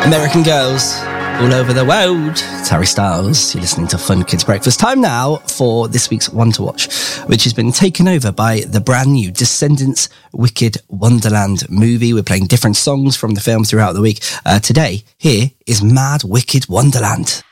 American girls all over the world. It's Harry Styles. You're listening to Fun Kids Breakfast. Time now for this week's One to Watch, which has been taken over by the brand new Descendants Wicked Wonderland movie. We're playing different songs from the film throughout the week. Today, here is Mad Wicked Wonderland.